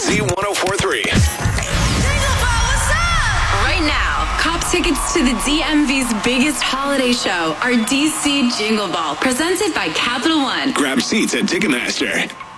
Z104.3. Right now, cop tickets to the DMV's biggest holiday show, our DC Jingle Ball, presented by Capital One. Grab seats at Ticketmaster.